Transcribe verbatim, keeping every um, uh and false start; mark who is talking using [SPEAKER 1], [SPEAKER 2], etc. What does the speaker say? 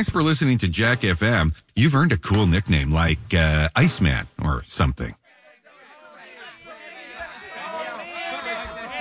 [SPEAKER 1] thanks for listening to Jack F M. You've earned a cool nickname like uh, Iceman or something.